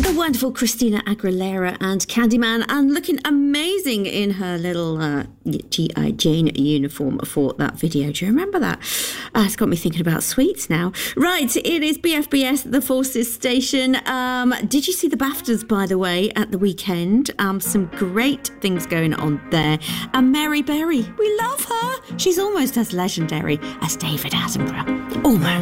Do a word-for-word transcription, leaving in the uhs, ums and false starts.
The wonderful Christina Aguilera and Candyman, and looking amazing in her little uh, G I. Jane uniform for that video. Do you remember that? Uh, it's got me thinking about sweets now. Right, it is B F B S, the Forces Station. Um, did you see the BAFTAs, by the way, at the weekend? Um, some great things going on there. And Mary Berry, we love her. She's almost as legendary as David Attenborough. Almost.